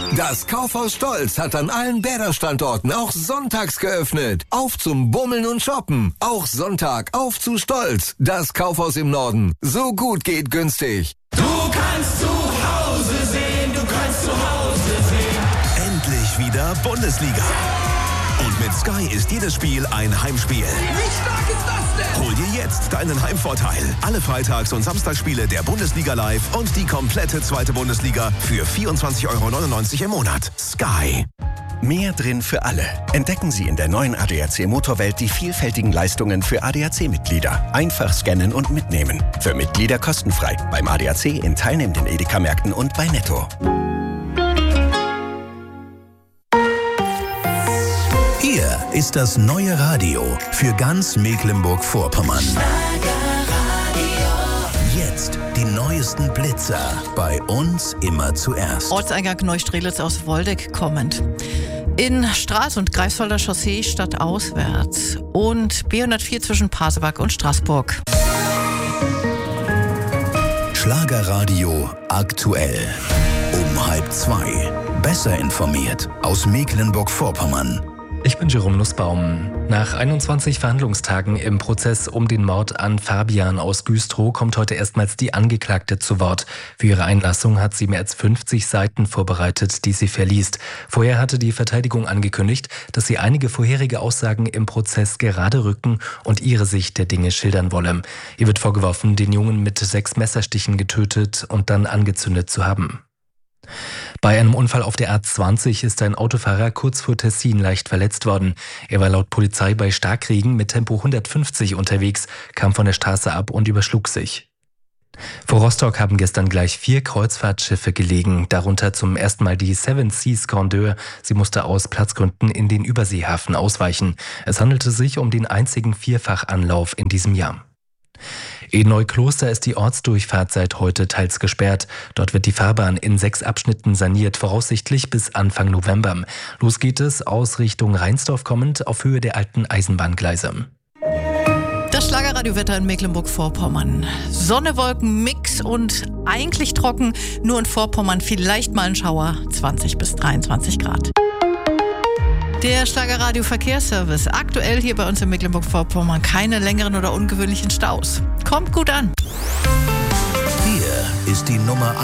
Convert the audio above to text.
Das Kaufhaus Stolz hat an allen Bäder-Standorten auch sonntags geöffnet. Auf zum Bummeln und Shoppen. Auch Sonntag auf zu Stolz. Das Kaufhaus im Norden. So gut geht günstig. Du kannst zu Hause sehen, du kannst zu Hause sehen. Endlich wieder Bundesliga. Und mit Sky ist jedes Spiel ein Heimspiel. Wie stark ist das denn? Hol dir jetzt deinen Heimvorteil. Alle Freitags- und Samstagsspiele der Bundesliga live und die komplette zweite Bundesliga für 24,99 € im Monat. Sky. Mehr drin für alle. Entdecken Sie in der neuen ADAC Motorwelt die vielfältigen Leistungen für ADAC-Mitglieder. Einfach scannen und mitnehmen. Für Mitglieder kostenfrei. Beim ADAC in teilnehmenden Edeka-Märkten und bei Netto. Hier ist das neue Radio für ganz Mecklenburg-Vorpommern. Jetzt die neuesten Blitzer. Bei uns immer zuerst. Ortseingang Neustrelitz aus Woldeck kommend. In Stralsund, Greifswalder Chaussee stadtauswärts. Und B104 zwischen Pasewalk und Straßburg. Schlagerradio aktuell. Um 1:30. Besser informiert aus Mecklenburg-Vorpommern. Ich bin Jerome Nussbaum. Nach 21 Verhandlungstagen im Prozess um den Mord an Fabian aus Güstrow kommt heute erstmals die Angeklagte zu Wort. Für ihre Einlassung hat sie mehr als 50 Seiten vorbereitet, die sie verliest. Vorher hatte die Verteidigung angekündigt, dass sie einige vorherige Aussagen im Prozess gerade rücken und ihre Sicht der Dinge schildern wolle. Ihr wird vorgeworfen, den Jungen mit 6 Messerstichen getötet und dann angezündet zu haben. Bei einem Unfall auf der A20 ist ein Autofahrer kurz vor Tessin leicht verletzt worden. Er war laut Polizei bei Starkregen mit Tempo 150 unterwegs, kam von der Straße ab und überschlug sich. Vor Rostock haben gestern gleich 4 Kreuzfahrtschiffe gelegen, darunter zum ersten Mal die Seven Seas Grandeur. Sie musste aus Platzgründen in den Überseehafen ausweichen. Es handelte sich um den einzigen Vierfachanlauf in diesem Jahr. In Neukloster ist die Ortsdurchfahrt seit heute teils gesperrt. Dort wird die Fahrbahn in 6 Abschnitten saniert, voraussichtlich bis Anfang November. Los geht es aus Richtung Rheinsdorf kommend auf Höhe der alten Eisenbahngleise. Das Schlagerradiowetter in Mecklenburg-Vorpommern. Sonne, Wolken, Mix und eigentlich trocken. Nur in Vorpommern vielleicht mal ein Schauer. 20 bis 23 Grad. Der Schlagerradio-Verkehrsservice. Aktuell hier bei uns in Mecklenburg-Vorpommern keine längeren oder ungewöhnlichen Staus. Kommt gut an. Hier ist die Nummer